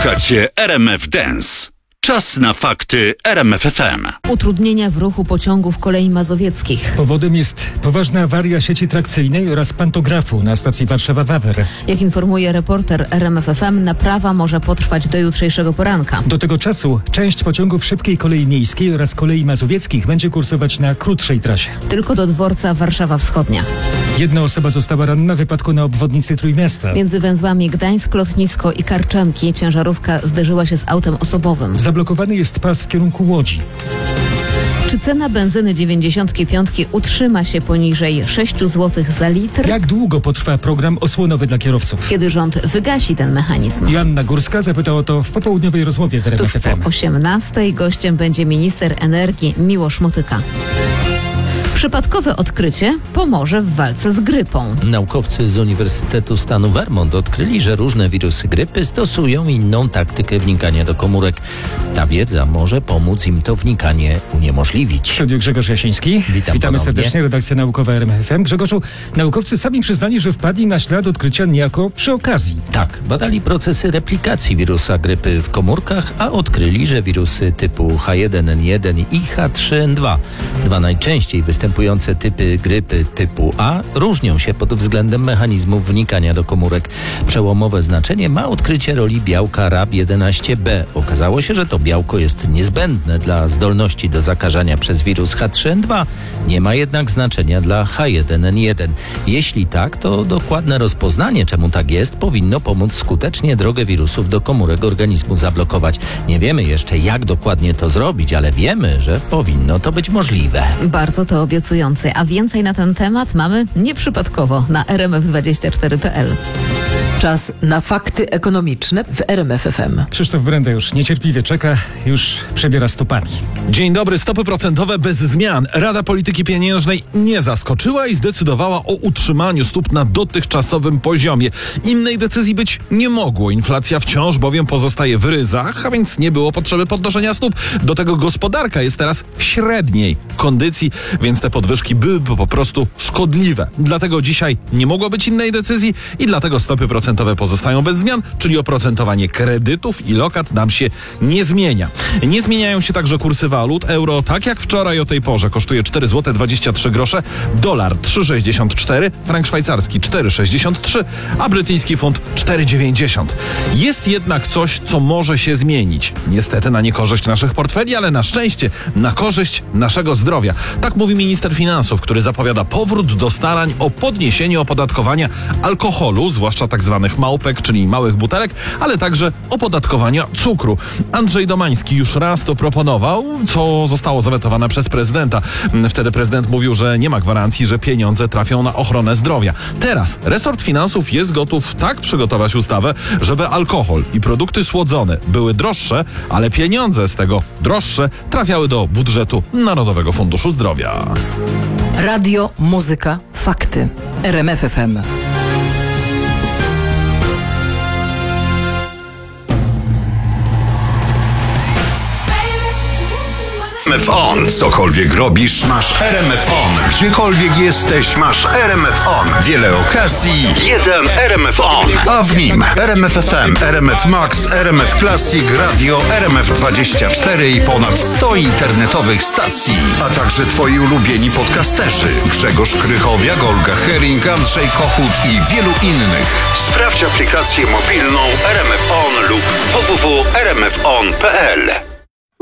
Słuchacie RMF Dance. Czas na fakty RMF FM. Utrudnienia w ruchu pociągów kolei mazowieckich. Powodem jest poważna awaria sieci trakcyjnej oraz pantografu na stacji Warszawa-Wawer. Jak informuje reporter RMF FM, naprawa może potrwać do jutrzejszego poranka. Do tego czasu część pociągów szybkiej kolei miejskiej oraz kolei mazowieckich będzie kursować na krótszej trasie. Tylko do dworca Warszawa Wschodnia. Jedna osoba została ranna w wypadku na obwodnicy Trójmiasta. Między węzłami Gdańsk, Lotnisko i Karczemki ciężarówka zderzyła się z autem osobowym. Zablokowany jest pas w kierunku Łodzi. Czy cena benzyny 95 utrzyma się poniżej 6 zł za litr? Jak długo potrwa program osłonowy dla kierowców? Kiedy rząd wygasi ten mechanizm? Joanna Górska zapytała o to w popołudniowej rozmowie w RMF Tuż FM. po 18:00 gościem będzie minister energii Miłosz Motyka. Przypadkowe odkrycie pomoże w walce z grypą. Naukowcy z Uniwersytetu Stanu Vermont odkryli, że różne wirusy grypy stosują inną taktykę wnikania do komórek. Ta wiedza może pomóc im to wnikanie W uniemożliwić. studiu Grzegorz Jasiński. Witam Witamy ponownie. serdecznie, redakcja naukowa RMF FM. Grzegorzu, naukowcy sami przyznali, że wpadli na ślad odkrycia niejako przy okazji. Tak, badali procesy replikacji wirusa grypy w komórkach, a odkryli, że wirusy typu H1N1 i H3N2, dwa najczęściej występujące typy grypy typu A, różnią się pod względem mechanizmów wnikania do komórek. Przełomowe znaczenie ma odkrycie roli białka RAB11B. Okazało się, że to białko jest niezbędne dla zdolności do zakażania przez wirus H3N2, nie ma jednak znaczenia dla H1N1. Jeśli tak, to dokładne rozpoznanie, czemu tak jest, powinno pomóc skutecznie drogę wirusów do komórek organizmu zablokować. Nie wiemy jeszcze, jak dokładnie to zrobić, ale wiemy, że powinno to być możliwe. Bardzo to obiecujące, a więcej na ten temat mamy nieprzypadkowo na rmf24.pl. Czas na fakty ekonomiczne w RMF FM. Krzysztof Brenda już niecierpliwie czeka, już przebiera stopami. Dzień dobry, stopy procentowe bez zmian. Rada Polityki Pieniężnej nie zaskoczyła i zdecydowała o utrzymaniu stóp na dotychczasowym poziomie. Innej decyzji być nie mogło. Inflacja wciąż bowiem pozostaje w ryzach, a więc nie było potrzeby podnoszenia stóp. Do tego gospodarka jest teraz w średniej kondycji, więc te podwyżki byłyby po prostu szkodliwe. Dlatego dzisiaj nie mogło być innej decyzji i dlatego stopy procentowe pozostają bez zmian, czyli oprocentowanie kredytów i lokat nam się nie zmienia. Nie zmieniają się także kursy walut. Euro, tak jak wczoraj o tej porze, kosztuje 4,23 zł, dolar 3,64, frank szwajcarski 4,63, a brytyjski funt 4,90. Jest jednak coś, co może się zmienić. Niestety na niekorzyść naszych portfeli, ale na szczęście na korzyść naszego zdrowia. Tak mówi minister finansów, który zapowiada powrót do starań o podniesienie opodatkowania alkoholu, zwłaszcza tak zwanych małpek, czyli małych butelek, ale także opodatkowania cukru. Andrzej Domański już raz to proponował, co zostało zawetowane przez prezydenta. Wtedy prezydent mówił, że nie ma gwarancji, że pieniądze trafią na ochronę zdrowia. Teraz resort finansów jest gotów tak przygotować ustawę, żeby alkohol i produkty słodzone były droższe, ale pieniądze z tego droższe trafiały do budżetu Narodowego Funduszu Zdrowia. Radio, muzyka, fakty. RMF FM. RMF On. Cokolwiek robisz, masz RMF On. Gdziekolwiek jesteś, masz RMF On. Wiele okazji, jeden RMF On. A w nim RMF FM, RMF Max, RMF Classic, Radio, RMF24 i ponad 100 internetowych stacji. A także twoi ulubieni podcasterzy. Grzegorz Krychowiak, Olga Hering, Andrzej Kochut i wielu innych. Sprawdź aplikację mobilną RMF On lub www.rmfon.pl.